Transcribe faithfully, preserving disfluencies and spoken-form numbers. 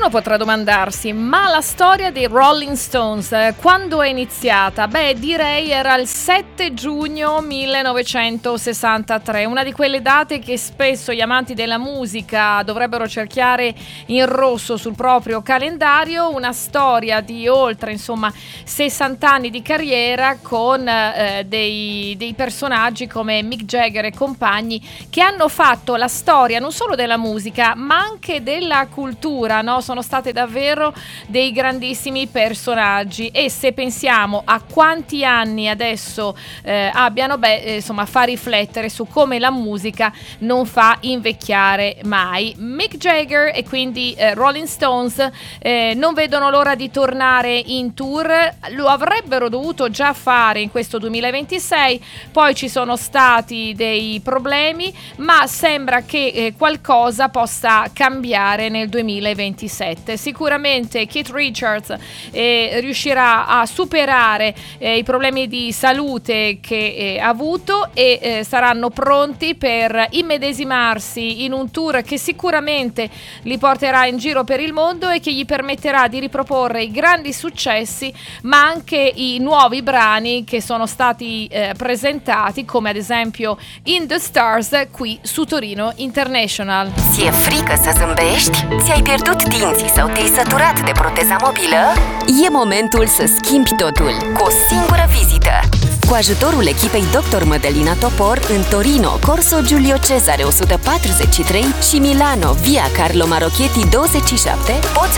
potrà domandarsi, ma la storia dei Rolling Stones eh, quando è iniziata? Beh, direi era il sette giugno millenovecentosessantatré, una di quelle date che spesso gli amanti della musica dovrebbero cerchiare in rosso sul proprio calendario, una storia di oltre, insomma, sessanta anni di carriera con eh, dei, dei personaggi come Mick Jagger e compagni che hanno fatto la storia non solo della musica ma anche della cultura, no? Sono state davvero dei grandissimi personaggi e se pensiamo a quanti anni adesso eh, abbiano, beh, eh, insomma, fa riflettere su come la musica non fa invecchiare mai. Mick Jagger e quindi eh, Rolling Stones eh, non vedono l'ora di tornare in tour, lo avrebbero dovuto già fare in questo duemilaventisei, poi ci sono stati dei problemi, ma sembra che eh, qualcosa possa cambiare nel duemilaventisette. Sicuramente Keith Richards eh, riuscirà a superare eh, i problemi di salute che eh, ha avuto e eh, saranno pronti per immedesimarsi in un tour che sicuramente li porterà in giro per il mondo e che gli permetterà di riproporre i grandi successi ma anche i nuovi brani che sono stati eh, presentati, come ad esempio In the Stars qui su Torino International. Ți-e frică să zâmbești? Ți-ai pierdut dinții sau te-ai săturat de proteza mobilă? E momentul să schimbi totul cu o singură vizită. Cu ajutorul echipei doctor Mădălina Topor în Torino, Corso Giulio Cesare o sută patruzeci și trei și Milano, via Carlo Marocchetti douăzeci și șapte, poți